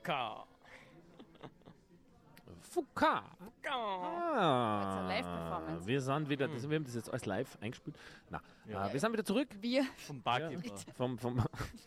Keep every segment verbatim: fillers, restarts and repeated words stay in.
Fuka. Fuka. Fuka. Ah, Jetzt eine Live-Performance. wir sind wieder, das, wir haben das jetzt alles live eingespielt. Na, Ja. äh, wir sind wieder zurück Wir. Vom Barkeeper. ja, vom, vom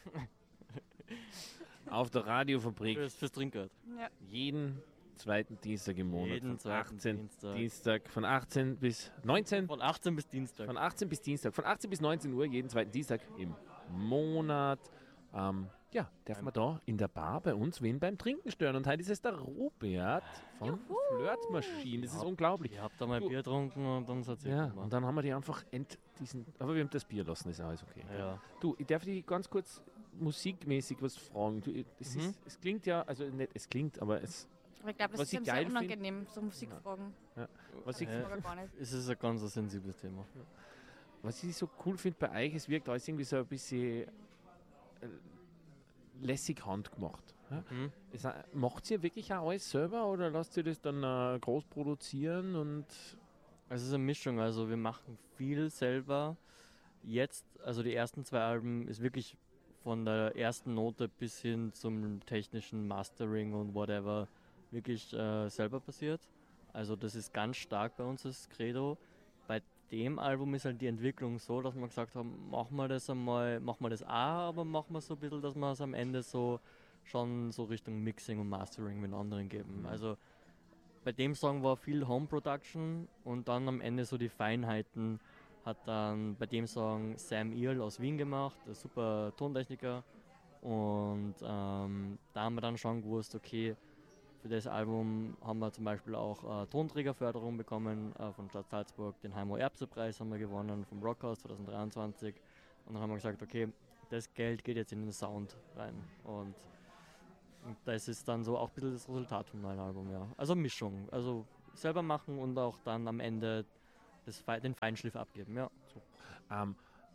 auf der Radiofabrik. Fürs, fürs Trinkgeld. Ja. Jeden zweiten Dienstag im Monat. Jeden von zweiten achtzehn Dienstag. Dienstag. Von achtzehn bis neunzehn. Von achtzehn bis Dienstag. Von achtzehn bis Dienstag. Von achtzehn bis neunzehn Uhr jeden zweiten Dienstag im Monat. Ähm, ja, darf man da in der Bar bei uns wen beim Trinken stören. Und heute ist es der Robert von Flirtmaschine. Das ist unglaublich. Ihr habt da mal Du- Bier getrunken und dann seid ihr Ja, gemacht. und dann haben wir die einfach ent diesen. Aber wir haben das Bier lassen, ist alles okay. Ja. Du, ich darf dich ganz kurz musikmäßig was fragen. Du, es, Mhm. ist, es klingt ja, also nicht, es klingt, aber es, Aber ich glaube, das Was ist ich ihm sehr geil find- unangenehm, so Musikfragen. ja, was, ich, Ja. Aber gar nicht. Es ist ein ganz sensibles Thema. was ich so cool finde bei euch, es wirkt alles irgendwie so ein bisschen äh, lässig handgemacht. Ja? Mhm. Es, äh, macht ihr wirklich auch alles selber oder lasst ihr das dann äh, groß produzieren und Es ist eine Mischung, also wir machen viel selber. Jetzt, also die ersten zwei Alben ist wirklich von der ersten Note bis hin zum technischen Mastering und whatever wirklich äh, selber passiert. Also das ist ganz stark bei uns das Credo. Bei dem Album ist halt die Entwicklung so, dass wir gesagt haben, machen wir das einmal, machen wir das auch, aber machen wir so ein bisschen, dass wir es am Ende so schon so Richtung Mixing und Mastering mit anderen geben. Also bei dem Song war viel Home Production und dann am Ende so die Feinheiten hat dann bei dem Song Sam Earl aus Wien gemacht, ein super Tontechniker. Und ähm, da haben wir dann schon gewusst, okay, für das Album haben wir zum Beispiel auch äh, Tonträgerförderung bekommen äh, von Stadt Salzburg, den Heimo Erbse-Preis haben wir gewonnen vom Rockhaus zwanzig dreiundzwanzig. Und dann haben wir gesagt, okay, das Geld geht jetzt in den Sound rein. Und Und das ist dann so auch ein bisschen das Resultat vom neuen Album, ja. Also Mischung, also selber machen und auch dann am Ende das, Fe- den Feinschliff abgeben, ja. ähm,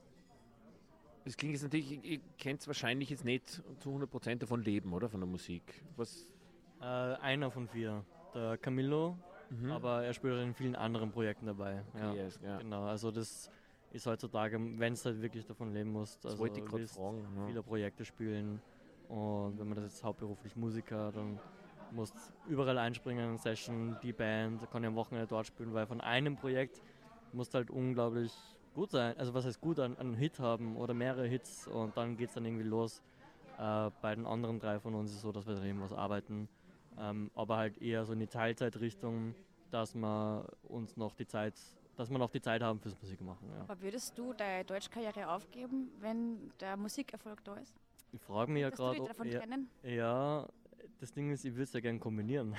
es klingt jetzt natürlich, ihr, ihr kennt es wahrscheinlich jetzt nicht zu hundert Prozent davon leben, oder? Von der Musik. Was, Äh, einer von vier, der Camillo, aber er spielt auch in vielen anderen Projekten dabei. Ja. Mhm. yes, ja. Genau, also das ist heutzutage, wenn es halt wirklich davon leben muss, also wollte ich grad willst fragen, ja. viele Projekte spielen und wenn man das jetzt hauptberuflich Musiker, dann musst überall einspringen, Session, die Band, kann ja am Wochenende dort spielen, weil von einem Projekt musst halt unglaublich gut sein, also was heißt gut, einen, einen Hit haben oder mehrere Hits und dann geht es dann irgendwie los. Äh, bei den anderen drei von uns ist es so, dass wir dann eben was arbeiten, ähm, aber halt eher so in die Teilzeitrichtung, dass wir uns noch die Zeit, dass wir noch die Zeit haben fürs Musik machen. Ja. Aber würdest du deine Deutschkarriere aufgeben, wenn der Musikerfolg da ist? Ich frage mich ja Dass du gerade, dich davon ja, trennen? ja, das Ding ist, ich würde es ja gerne kombinieren.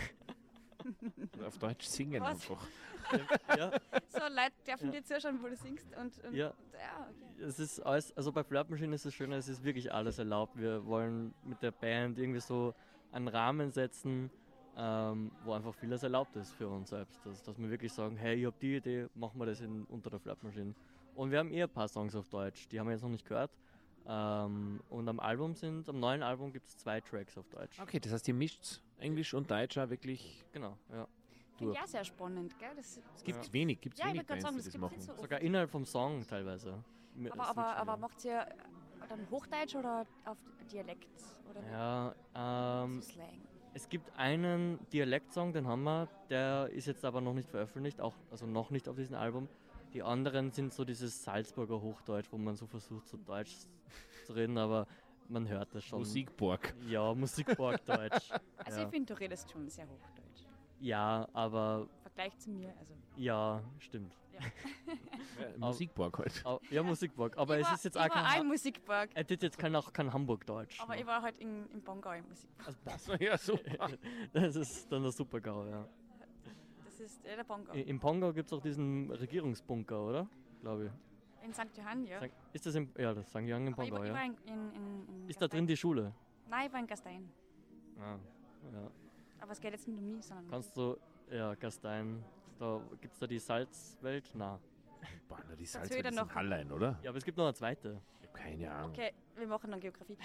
auf Deutsch singen Was? einfach. ja, So, Leute dürfen Ja. dir zuschauen, wo du singst. Und, und Ja. ja, okay. es ist alles, also bei Flirtmaschine ist es schön, es ist wirklich alles erlaubt. Wir wollen mit der Band irgendwie so einen Rahmen setzen, ähm, wo einfach vieles erlaubt ist für uns selbst. Dass, dass wir wirklich sagen, hey, ich habe die Idee, machen wir das in, unter der Flirtmaschine. Und wir haben eher ein paar Songs auf Deutsch, die haben wir jetzt noch nicht gehört. Ähm, und am Album sind, am neuen Album gibt es zwei Tracks auf Deutsch. Okay, das heißt, ihr mischt Englisch und Deutsch auch wirklich. Genau, ja. Finde ich auch sehr spannend, gell? Das, Es gibt wenig, gibt es ja, ich wenig würde gerade Bands, sagen, die das das gibt es machen. nicht so oft. Sogar innerhalb vom Song teilweise. Mit- Aber, switchen aber, wir. aber macht ihr dann Hochdeutsch oder auf Dialekt? Oder Ja, ähm, so Slang? es gibt einen Dialektsong, den haben wir, der ist jetzt aber noch nicht veröffentlicht, auch, also noch nicht auf diesem Album. Die anderen sind so dieses Salzburger Hochdeutsch, wo man so versucht, so Deutsch zu reden, aber man hört das schon. Musikborg. Ja, Musikborgdeutsch. Also ja. ich finde, du redest schon sehr Hochdeutsch. ja, aber Im Vergleich zu mir, also ja, stimmt. ja. Ja, Musikborg halt. Au- Ja, Musikborg, aber ich es war, ist jetzt ich auch war kein, ein Ha- Musikpark, er tut jetzt kein, auch kein Hamburgdeutsch. aber ne? ich war halt in, in Bongau im Musikpark. Das war ja super. Das ist dann der Supergau, ja. Das ist äh, der Bongau. I- Im Pongau gibt es auch diesen Regierungsbunker, oder? Glaube ich. In Sankt Johann, ja. Sankt- Ist das im, ja, das Sankt Johann im Aber ich, Pongau, war- ich war ja. in, in, in, in Ist da drin die Schule? Nein, ich war in Gastein. Ah, ja. Aber es geht jetzt nicht um mich, sondern Kannst du, ja, Gastein, da, gibt es da die Salzwelt? Na. Boah, na, die höre ich Salzwelt dann ist noch. in Hallein, oder? Ja, aber es gibt noch eine zweite. Ich hab keine Ahnung. Okay, wir machen dann Geografie.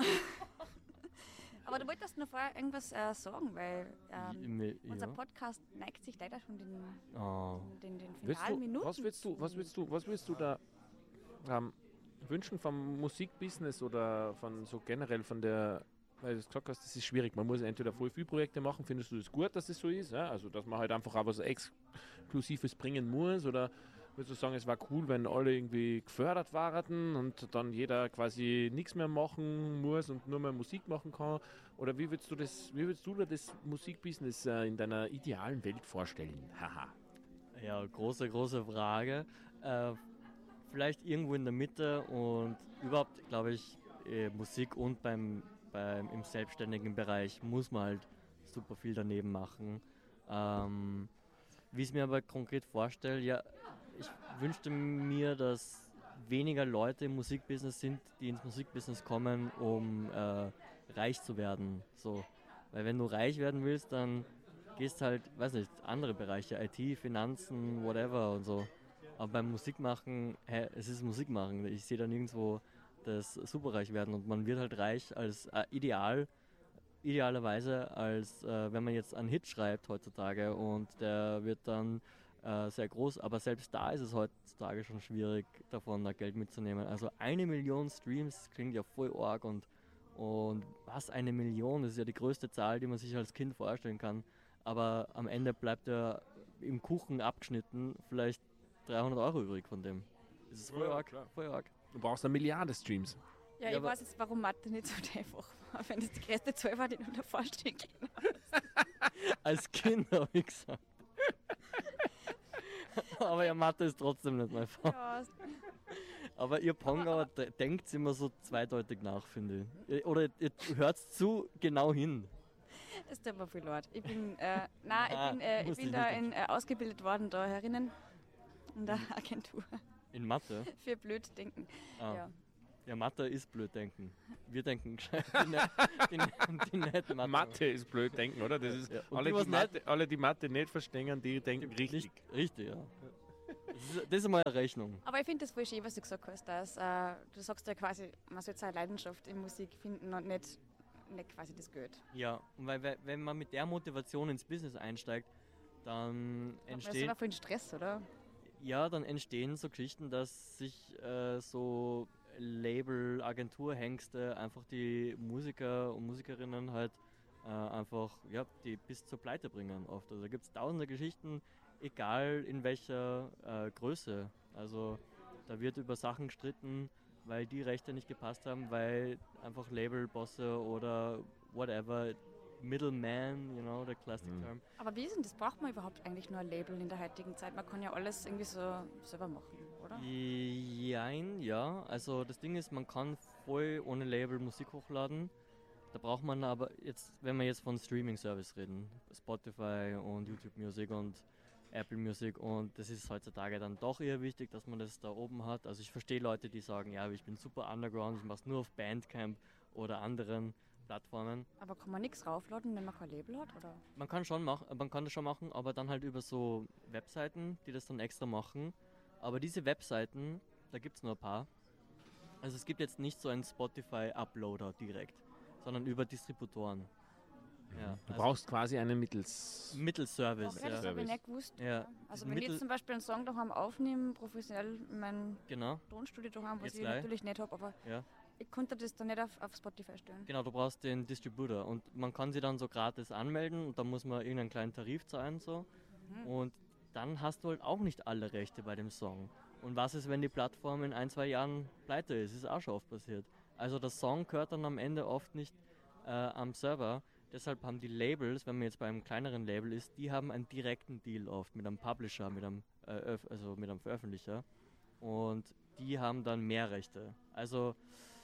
Aber du wolltest noch vorher irgendwas äh, sagen, weil ähm, Ja. unser Podcast neigt sich leider schon den, Oh. den, den Willst finalen du, Minuten. was willst du, was zu. willst du, was willst du da ähm, wünschen vom Musikbusiness oder von so generell von der weil du es gesagt hast, das ist schwierig. Man muss entweder voll viele Projekte machen, findest du es gut, dass es so ist? Ja? Also, dass man halt einfach auch was Exklusives bringen muss, oder würdest du sagen, es war cool, wenn alle irgendwie gefördert waren und dann jeder quasi nichts mehr machen muss und nur mehr Musik machen kann? Oder wie würdest du das, wie würdest du dir das Musikbusiness äh, in deiner idealen Welt vorstellen? Haha. Ja, große, große Frage. Äh, vielleicht irgendwo in der Mitte und überhaupt, glaube ich, äh, Musik und beim, beim im selbstständigen Bereich muss man halt super viel daneben machen. Ähm, wie ich es mir aber konkret vorstelle, ja, ich wünschte mir, dass weniger Leute im Musikbusiness sind, die ins Musikbusiness kommen, um äh, reich zu werden. So. Weil wenn du reich werden willst, dann gehst halt, weiß nicht, andere Bereiche, I T, Finanzen, whatever und so. Aber beim Musikmachen, hä, es ist Musikmachen. Ich sehe da nirgendwo das superreich werden und man wird halt reich als äh, ideal, idealerweise als äh, wenn man jetzt einen Hit schreibt heutzutage und der wird dann äh, sehr groß, aber selbst da ist es heutzutage schon schwierig, davon da Geld mitzunehmen. Also eine Million Streams klingt ja voll arg und, und was, eine Million, das ist ja die größte Zahl, die man sich als Kind vorstellen kann. Aber am Ende bleibt ja im Kuchen abgeschnitten vielleicht dreihundert Euro übrig von dem. Das ist voll Ja, arg, klar. voll arg. Du brauchst eine Milliarde Streams. Ja, Ja, ich aber- weiß jetzt, warum Mathe nicht so einfach war, wenn das die größte Zahl war, die du da vorstellen kannst. Als Kind habe ich gesagt. Aber ja, Mathe ist trotzdem nicht mein Fall. Ja, Aber ihr Pongauer de- denkt immer so zweideutig nach, finde ich. Ihr- Oder ihr, ihr hört zu genau hin. das tut mir viel leid. Ich bin, äh, nein, Ah, ich bin, äh, ich muss bin ich da nicht in, äh, ausgebildet worden, da herinnen, in der Agentur In Mathe. für Blöddenken. Ah. Ja. Ja, Mathe ist blöd denken. Wir denken gescheit. Die, ne, die, ne- die nicht Mathe. Mathe ist blöd denken, oder? Das ist Ja, und alle, die, die was Mathe, alle, die Mathe nicht verstehen, die denken richtig. Nicht, richtig, ja. Das ist, das ist mal eine Rechnung. Aber ich finde das voll schön, was du gesagt hast, dass äh, du sagst ja quasi, man soll seine Leidenschaft in Musik finden und nicht, nicht quasi das Geld. Ja, und weil weil- wenn man mit der Motivation ins Business einsteigt, dann Das ist entsteht, aber voll Stress, oder? ja, dann entstehen so Geschichten, dass sich äh, so Label, Agenturhengste einfach die Musiker und Musikerinnen halt äh, einfach ja, die bis zur Pleite bringen oft. Also da gibt es tausende Geschichten, egal in welcher äh, Größe. Also da wird über Sachen gestritten, weil die Rechte nicht gepasst haben, weil einfach Labelbosse oder whatever, Middleman, you know, der Classic Mhm. Term. Aber wie ist denn das? Braucht man überhaupt eigentlich nur ein Label in der heutigen Zeit? Man kann ja alles irgendwie so selber machen, oder? Jein, ja. Also das Ding ist, man kann voll ohne Label Musik hochladen. Da braucht man aber jetzt, wenn wir jetzt von Streaming-Service reden, Spotify und YouTube Music und Apple Music, und das ist heutzutage dann doch eher wichtig, dass man das da oben hat. Also ich verstehe Leute, die sagen, ja, ich bin super underground, ich mache es nur auf Bandcamp oder anderen Plattformen. Aber kann man nichts raufladen, wenn man kein Label hat, oder? Man kann schon machen, man kann das schon machen, aber dann halt über so Webseiten, die das dann extra machen. Aber diese Webseiten, da gibt es nur ein paar. Also es gibt jetzt nicht so einen Spotify-Uploader direkt, sondern über Distributoren. Ja, Du also brauchst quasi einen Mittels... Mittelservice. Okay, das Ja. habe ich Service. nicht gewusst. Ja, Also diesen wenn ich Mittel- jetzt zum Beispiel einen Song daheim aufnehme, professionell in meinem Genau, Tonstudio daheim, was Jetzt ich gleich. natürlich nicht habe, aber ja. ich konnte das dann nicht auf, auf Spotify stellen. Genau, du brauchst den Distributor und man kann sie dann so gratis anmelden und dann muss man irgendeinen kleinen Tarif zahlen so. Mhm. Und dann hast du halt auch nicht alle Rechte bei dem Song. Und was ist, wenn die Plattform in ein, zwei Jahren pleite ist? Ist auch schon oft passiert. Also der Song gehört dann am Ende oft nicht äh, am Server. Deshalb haben die Labels, wenn man jetzt bei einem kleineren Label ist, die haben einen direkten Deal oft mit einem Publisher, mit einem, äh, öff- also mit einem Veröffentlicher. Und die haben dann mehr Rechte. Also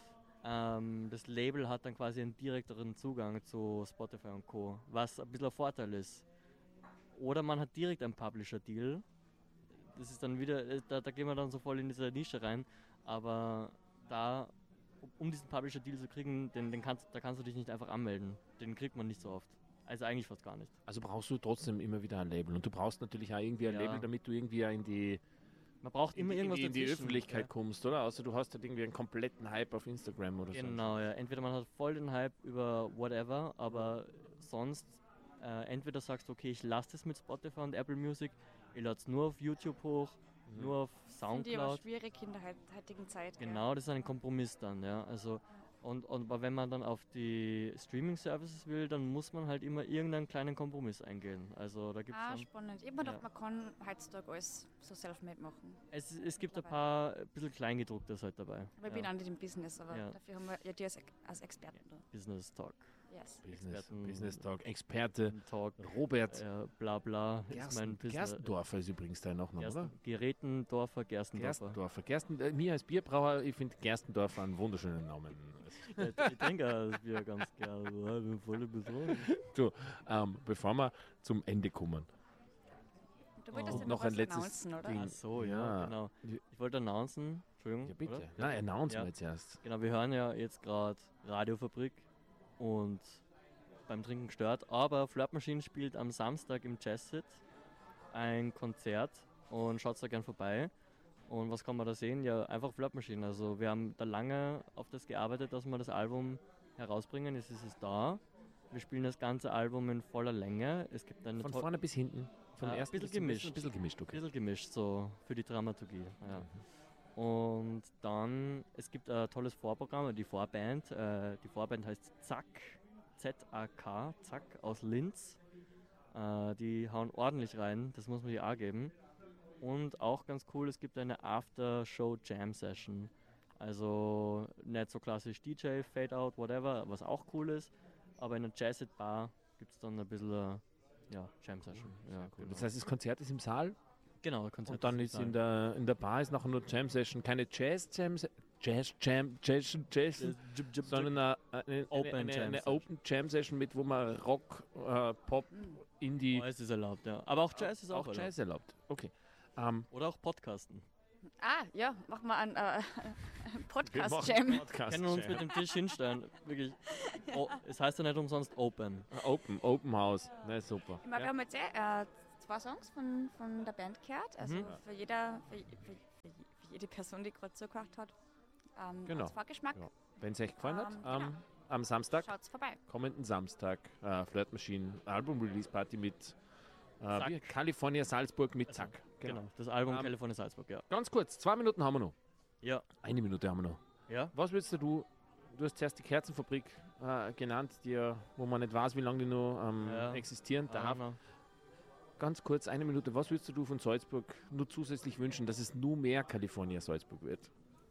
ähm, das Label hat dann quasi einen direkteren Zugang zu Spotify und Co., was ein bisschen ein Vorteil ist. Oder man hat direkt einen Publisher-Deal. Das ist dann wieder, äh, da, da gehen wir dann so voll in diese Nische rein. Aber da, um- um diesen Publisher-Deal zu kriegen, den, den kannst, da kannst du dich nicht einfach anmelden. Den kriegt man nicht so oft. Also eigentlich fast gar nicht. Also brauchst du trotzdem immer wieder ein Label. Und du brauchst natürlich auch irgendwie ein Ja. Label, damit du irgendwie auch in die, Man braucht in immer die, in irgendwas die, in die dazwischen. Öffentlichkeit Ja. kommst, oder? Außer du hast halt irgendwie einen kompletten Hype auf Instagram oder so. Genau, ja. Entweder man hat voll den Hype über whatever, aber sonst äh, entweder sagst du, okay, ich lasse das mit Spotify und Apple Music, ich lade es nur auf YouTube hoch, nur auf Finde ich aber Soundcloud. schwierig in der heut- heutigen Zeit. gell? Genau, das ist ein Kompromiss dann, ja. Also Und, und aber wenn man dann auf die Streaming-Services will, dann muss man halt immer irgendeinen kleinen Kompromiss eingehen. Also da gibt es Ah, dann, spannend. Ich habe mir Ja. gedacht, man kann heutzutage alles so self-made machen. es, es gibt ein paar ein bisschen Kleingedrucktes halt dabei. Aber ich bin auch nicht im Business, aber Ja. dafür haben wir ja die als, als Experten da. Business Talk. Yes. Business, Experten- Business Talk, Experte Talk, Robert äh, bla bla, ist mein Gersten, Business. Gerstendorfer ist übrigens dein Nachname, oder? Gersten, Gerätendorfer, Gerstendorfer. Gerstendorfer. Gersten, äh, mir als Bierbrauer, ich finde Gerstendorfer einen wunderschönen Namen. Ja, ich trinke auch das Bier ganz gerne. Ja, ich bin voll besorgt. Ähm, bevor wir zum Ende kommen. Du wolltest Und ja noch noch ein was letztes announcen, oder? Ding. Ach so, ja, Ja. genau. Ich wollte announcen, Entschuldigung. Ja, bitte. Oder? Nein, announcen Ja. wir jetzt erst. Genau, wir hören ja jetzt gerade Radiofabrik und beim Trinken gestört, aber Flirt Machine spielt am Samstag im Jazzit ein Konzert und schaut da gern vorbei. Und was kann man da sehen? Ja, einfach Flirt Machine. Also wir haben da lange auf das gearbeitet, dass wir das Album herausbringen. Jetzt ist es da. Wir spielen das ganze Album in voller Länge. Es gibt eine Von to- vorne bis hinten. Vom Ja, ein ersten bisschen bis zum letzten, gemischt. Ein bisschen gemischt, okay. bisschen gemischt, so für die Dramaturgie. Ja. Und dann, es gibt ein tolles Vorprogramm, die Vorband. Äh, die Vorband heißt Zack, Z A K, Zack aus Linz. Äh, die hauen ordentlich rein, das muss man dir auch geben. Und auch ganz cool, es gibt eine After-Show-Jam-Session. Also nicht so klassisch D J, Fade-Out, whatever, was auch cool ist. Aber in einer Jazzit-Bar gibt es dann ein bisschen äh, ja, Jam-Session. Ja, Cool. genau. Das heißt, das Konzert ist im Saal genau, Konzert und dann ist in der, in der Bar ist nachher nur Jam-Session, keine Jazz-Jam, Jazz-Jam, Jazz, Jazz, sondern eine, eine, Open eine, Jam eine Session. Open Jam Session mit, wo man Rock, äh, Pop, Indie, Alles ist erlaubt, ja. Aber auch Jazz ist auch, auch erlaubt. Jazz erlaubt. Okay. Ähm, Oder auch Podcasten. Ah, ja, machen wir einen äh, wir machen Podcast-Jam. Podcast Können wir uns Jam. mit dem Tisch hinstellen. Wirklich. Oh, es heißt ja nicht umsonst Open. Open, Open House. Ne, super. Ich meine, wir haben jetzt eh, äh, zwei Songs von, von der Band gehört. Also Mhm. für, jeder, für, für, für, für jede Person, die gerade zugehört hat, ähm, Genau. als Vorgeschmack. Ja. Wenn es euch gefallen hat, Ähm, ähm, genau. am Samstag, Schaut's vorbei. kommenden Samstag, äh, Flirt Machine Album-Release-Party mit äh, Zack. wie? California Salzburg mit Also, Zack. Genau. Das Album Ähm, California Salzburg, ja. Ganz kurz, zwei Minuten haben wir noch. Ja. Eine Minute haben wir noch. Ja. Was würdest du, du hast zuerst die Kerzenfabrik äh, genannt, die, ja- wo man nicht weiß, wie lange die noch ähm, Ja. existieren darf. Ah, Ganz kurz, eine Minute, was würdest du von Salzburg nur zusätzlich wünschen, dass es nur mehr California Salzburg wird?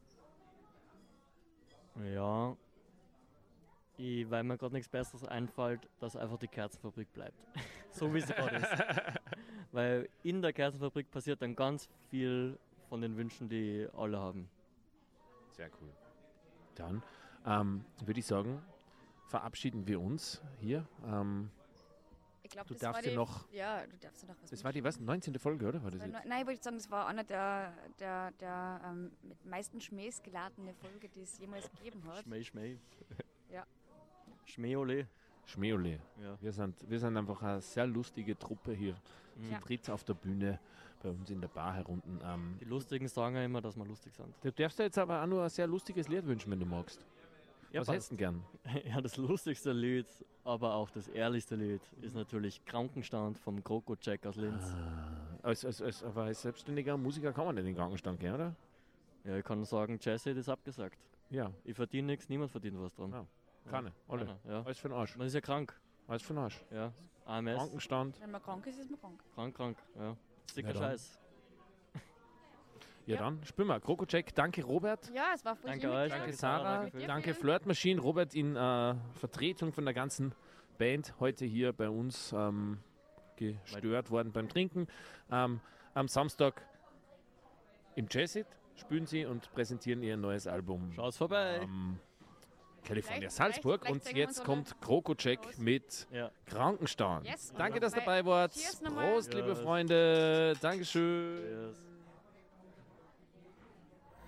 ja. Ich, weil mir gerade nichts Besseres einfällt, dass einfach die Kerzenfabrik bleibt. So wie sie gerade ist. Weil in der Kerzenfabrik passiert dann ganz viel von den Wünschen, die alle haben. Sehr cool. Dann ähm, würde ich sagen, verabschieden wir uns hier. Ähm, Ich glaub, Du das darfst war ja die, noch- Ja, du darfst ja noch was das war die was, neunzehnte Folge, oder? War das Weil jetzt? nur- Nein, ich wollte sagen, das war einer der, der, der ähm, mit meisten Schmähs geladene Folge, die es jemals gegeben hat. Schmäh, Schmäh. Ja. Schmähole. Schmähole. Ja. Wir sind, wir sind einfach eine sehr lustige Truppe hier. Zu Mhm. Ja. dritt auf der Bühne, bei uns in der Bar herunten. Ähm, Die Lustigen sagen ja immer, dass wir lustig sind. du darfst dir jetzt aber auch nur ein sehr lustiges Lied wünschen, wenn du magst. Ja, Was passt. hättest du denn gern? Ja, das lustigste Lied, aber auch das ehrlichste Lied ist natürlich Krankenstand vom Kroko-Check aus Linz. Ah, als, als, als, aber als selbstständiger Musiker kann man nicht in den Krankenstand gehen, oder? Ja, ich kann sagen, Jazzy ist abgesagt. Ja, Ich verdiene nichts, niemand verdient was dran. Ja, keine, alle. Keiner, ja. Alles für den Arsch. Man ist ja krank. Alles für den Arsch. Ja. A M S, Krankenstand. Wenn man krank ist, ist man krank. krank, krank. Ja. Sicker Na dann. Scheiß. Ja, Ja. dann spielen wir. Krokocheck, danke Robert. Ja, es war voll Danke schön mit euch, dir. Danke Danke, Sarah, Sarah, Mit dir, danke Phil. Flirt Machine, Robert in äh, Vertretung von der ganzen Band heute hier bei uns ähm, gestört worden beim Trinken. Ähm, am Samstag im Jazzit spielen sie und präsentieren ihr neues Album Schaut's vorbei. ähm, California Vielleicht- Salzburg vielleicht und zeigen wir jetzt uns kommt Krokocheck aus. mit Ja. Krankenstand. Yes. Danke, dass ihr Weil- dabei wart. Cheers nochmal. Prost, liebe Yes. Freunde. Dankeschön. Yes.